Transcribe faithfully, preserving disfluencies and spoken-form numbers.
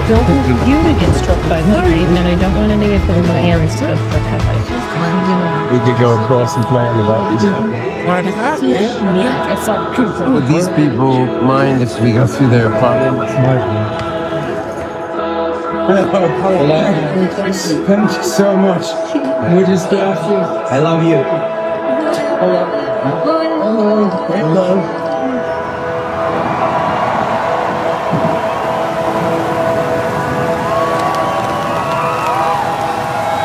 don't want you to get struck by lightning, and I don't want any of my hands to have lightning. We could go across and play on the right. Would these people mind if we go through their apartment? Thank you so much. We just love you. I love you. I love